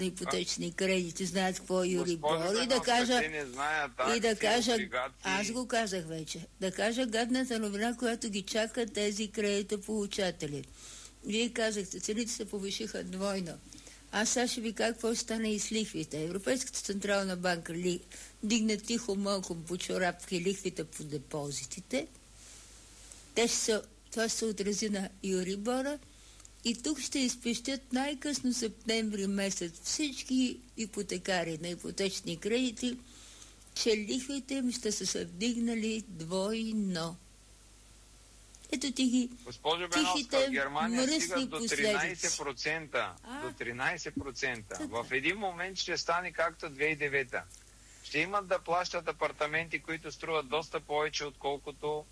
ипотечни кредити, знаят какво е Юрибор и да кажа, аз го казах вече, да кажа гадната новина, която ги чака тези кредитополучатели. Вие казахте, цените се повишиха двойно. Аз сега ще ви кажа какво стане и с лихвите. Европейската централна банка дигна тихо мълком по чорапки лихвите по депозитите. Това ще се отрази на Юрибора и тук ще изпищят най-късно септември месец всички ипотекари на ипотечни кредити, че лихвите им ще са се вдигнали двойно. Ето ти ги Госпожо Беновска, Германия стига до 13%. До 13%. В един момент ще стане както 2009. Ще имат да плащат апартаменти, които струват доста повече, отколкото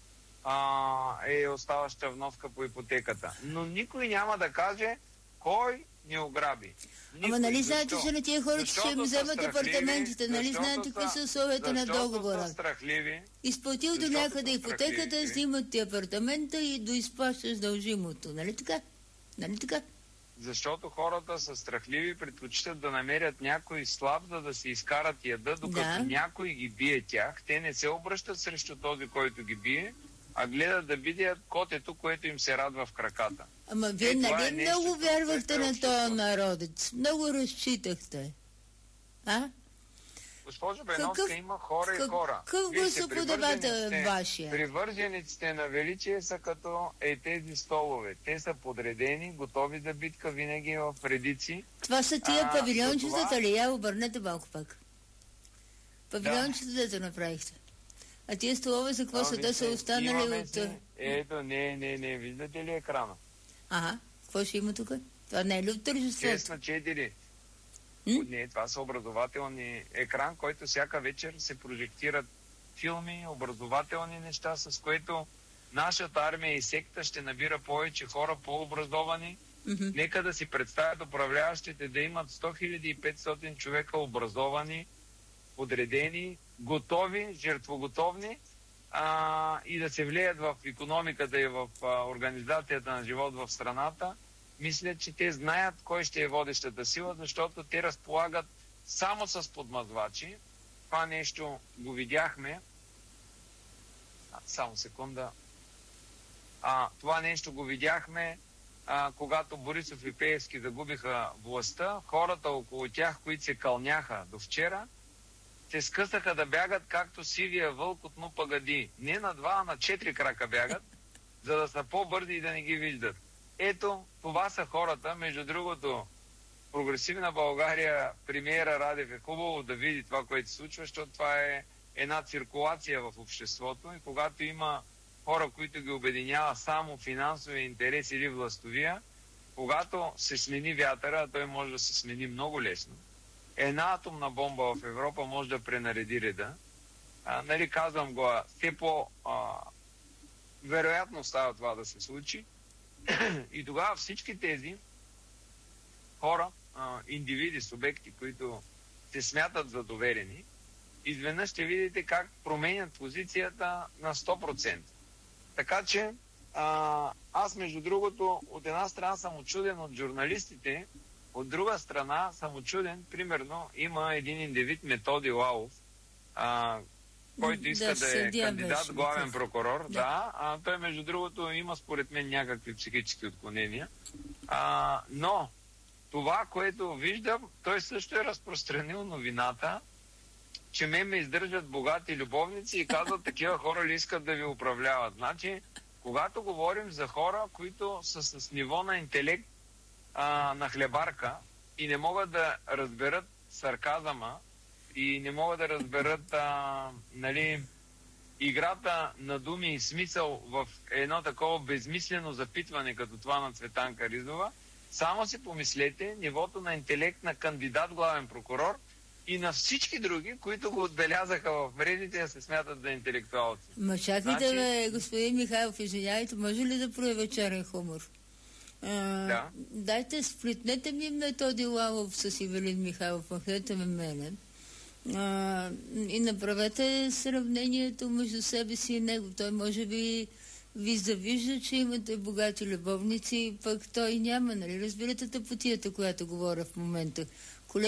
е оставаща вноска по ипотеката. Но никой няма да каже кой ни ограби. Ама нали знаете, че на тия хора ще им вземат апартаментите? Нали знаете какви са условията на договора? Изплатил до някъде ипотеката, снимат ти апартамента и доизплащаш дължимото. Нали така? Нали така? Защото хората са страхливи, предпочитат да намерят някой слаб, да се изкарат яда, докато някой ги бие тях. Те не се обръщат срещу този, който ги бие, а гледат да видят котето, което им се радва в краката. Ама вие нали много вярвахте на този народец? Много разчитахте. А? Госпожо Беновска, има хора и хора. Какъв гласоподавател е вашия? Привържениците на величие са като тези столове. Те са подредени, готови за битка винаги в редици. Това са тия павилиончетата ли? Я обърнете малко пак. Павилиончетата направихте. А тия столове за какво са? Те са останали от... Ето, не, виждате ли екрана? Ага, какво ще има тук? Това не е ли от тържеството? 6 на 4. Не, това са образователни екран, който всяка вечер се прожектират филми, образователни неща, с което нашата армия и секта ще набира повече хора, по-образовани. Нека да си представят управляващите да имат 100 500 човека образовани, подредени, готови, жертвоготовни и да се влеят в икономиката и в организацията на живот в страната. Мисля, че те знаят кой ще е водещата сила, защото те разполагат само с подмазвачи. Това нещо го видяхме. Само секунда. Това нещо го видяхме, когато Борисов и Пеевски загубиха властта. Хората около тях, които се кълняха до вчера, се скъсаха да бягат както сивия вълк от Ну пагади. Не на 2, а на 4 крака бягат, за да са по-бързи и да не ги виждат. Ето, това са хората. Между другото, Прогресивна България, премиера Радев е хубаво да види това, което се случва, защото това е една циркулация в обществото и когато има хора, които ги обединява само финансови интерес или властовия, когато се смени вятъра, той може да се смени много лесно. Една атомна бомба в Европа може да пренареди реда. Нали, казвам го, все вероятно става това да се случи. И тогава всички тези хора, индивиди, субекти, които се смятат за доверени, изведнъж ще видите как променят позицията на 100%. Така че аз, между другото, от една страна съм учуден от журналистите, от друга страна съм учуден, примерно, има един индивид, Методи Лалов, който иска да е кандидат главен прокурор. Той, между другото, има според мен някакви психически отклонения. Но това, което виждам, той също е разпространил новината, че ме издържат богати любовници и казват, такива хора ли искат да ви управляват. Значи, когато говорим за хора, които са с ниво на интелект на хлебарка и не могат да разберат сарказъма и не могат да разберат играта на думи и смисъл в едно такова безмислено запитване, като това на Цветанка Ризова, само си помислете нивото на интелект на кандидат главен прокурор и на всички други, които го отбелязаха в мредите, да се смятат за интелектуалци. Ма чакайте, господин Михайлов, извинявайте, може ли да проявя черен хумор? Дайте, сплитнете ми Методи Лалов с Ивелин Михайлов, махнете ме мене. И направете сравнението между себе си и него. Той може би ви завижда, че имате богати любовници, пък той няма, нали? Разбирате тъпотията, която говоря в момента.